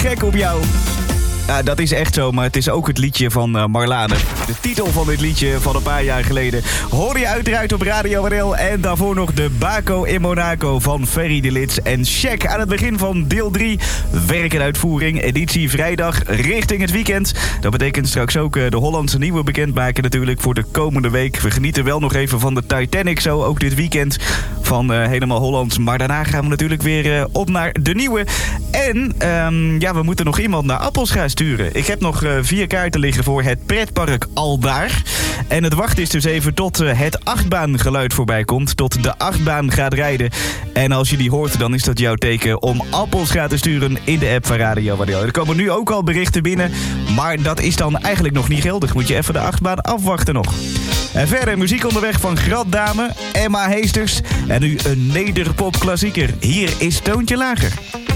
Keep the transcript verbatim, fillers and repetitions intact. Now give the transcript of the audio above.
gek op jou. Ja, dat is echt zo, maar het is ook het liedje van uh, Marlane. De titel van dit liedje van een paar jaar geleden hoorde je uiteraard op Radio R L. En daarvoor nog de Baco in Monaco van Ferry de Lits en Check. Aan het begin van deel drie, werk en uitvoering, editie vrijdag richting het weekend. Dat betekent straks ook uh, de Hollandse nieuwe bekendmaken natuurlijk voor de komende week. We genieten wel nog even van de Titanic zo, ook dit weekend van uh, helemaal Holland. Maar daarna gaan we natuurlijk weer uh, op naar de nieuwe. En um, ja, we moeten nog iemand naar Appelscha sturen. Ik heb nog uh, vier kaarten liggen voor het pretpark Aldaar. En het wacht is dus even tot uh, het achtbaangeluid voorbij komt. Tot de achtbaan gaat rijden. En als je die hoort, dan is dat jouw teken om Appelscha te sturen in de app van Radio R L. Er komen nu ook al berichten binnen. Maar dat is dan eigenlijk nog niet geldig. Moet je even de achtbaan afwachten nog. En verder muziek onderweg van Graddame, Emma Heesters. En nu een nederpop klassieker. Hier is Toontje Lager.